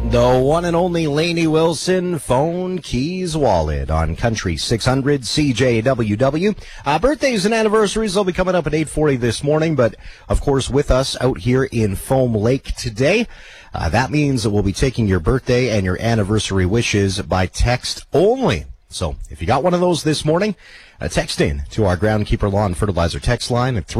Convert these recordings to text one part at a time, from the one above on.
The one and only Lainey Wilson, Phone Keys Wallet on Country 600 CJWW. Birthdays and anniversaries will be coming up at 8:40 this morning, but of course with us out here in Foam Lake today. That means that we'll be taking your birthday and your anniversary wishes by text only. So if you got one of those this morning, text in to our Groundkeeper Lawn Fertilizer text line at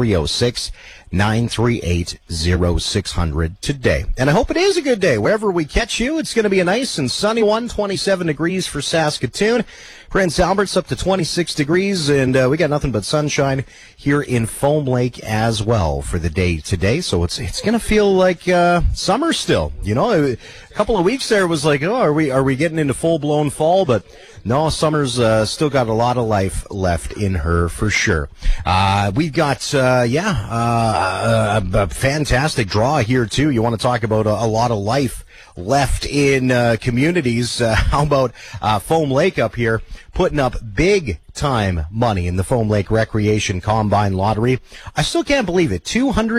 306-938-0600 today. And I hope it is a good day. Wherever we catch you, it's going to be a nice and sunny one, 27 degrees for Saskatoon. Prince Albert's up to 26 degrees, and we got nothing but sunshine here in Foam Lake as well for the day today. So it's going to feel like summer still. You know, a couple of weeks there was like, oh, are we getting into full-blown fall? But no, summer's still got a lot of life left in her for sure. We've got, a fantastic draw here too. You want to talk about a lot of life left in communities. How about Foam Lake up here putting up big time money in the Foam Lake Recreation Combine Lottery? I still can't believe it.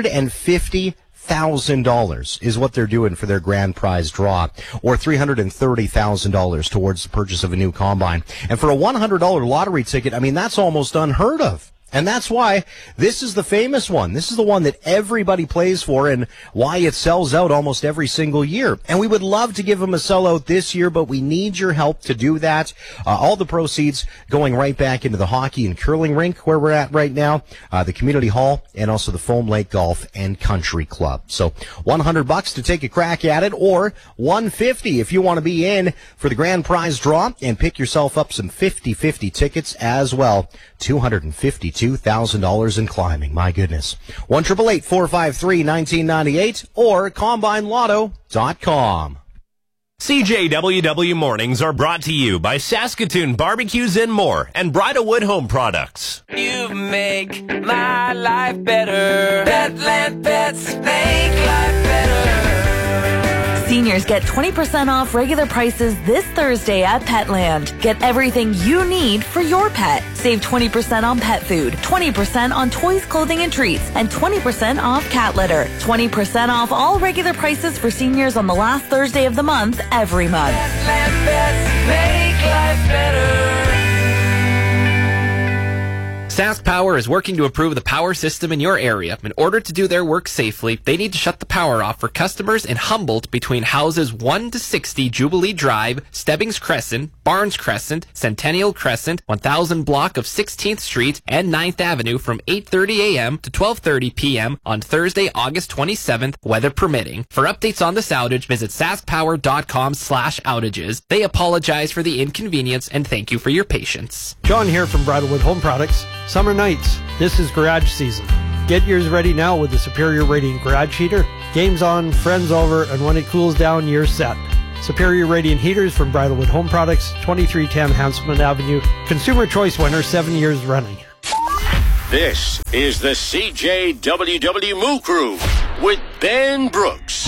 $250,000 is what they're doing for their grand prize draw, or $330,000 towards the purchase of a new combine. And for a $100 lottery ticket, I mean, that's almost unheard of. And that's why this is the famous one. This is the one that everybody plays for and why it sells out almost every single year. And we would love to give them a sellout this year, but we need your help to do that. All the proceeds going right back into the hockey and curling rink where we're at right now, the community hall, and also the Foam Lake Golf and Country Club. So $100 to take a crack at it, or $150 if you want to be in for the grand prize draw and pick yourself up some 50-50 tickets as well. $252,000 in climbing. My goodness. 1-888-453-1998 or CombineLotto.com. CJWW Mornings are brought to you by Saskatoon Barbecues and More and Bridalwood Home Products. You make my life better. Petland Pets make life better. Seniors get 20% off regular prices this Thursday at Petland. Get everything you need for your pet. Save 20% on pet food, 20% on toys, clothing, and treats, and 20% off cat litter. 20% off all regular prices for seniors on the last Thursday of the month every month. Petland Pets make life better. Sask Power is working to improve the power system in your area. In order to do their work safely, they need to shut the power off for customers in Humboldt between houses 1 to 60 Jubilee Drive, Stebbings Crescent, Barnes Crescent, Centennial Crescent, 1000 block of 16th Street, and 9th Avenue from 8:30 a.m. to 12:30 p.m. on Thursday, August 27th, weather permitting. For updates on this outage, visit saskpower.com/outages. They apologize for the inconvenience and thank you for your patience. John here from Bridalwood Home Products. Summer nights, this is garage season. Get yours ready now with the Superior Radiant Garage Heater. Game's on, friends over, and when it cools down, you're set. Superior Radiant Heaters from Bridalwood Home Products, 2310 Hanselman Avenue. Consumer Choice winner 7 years running. This is the CJWW Moo Crew with Ben Brooks.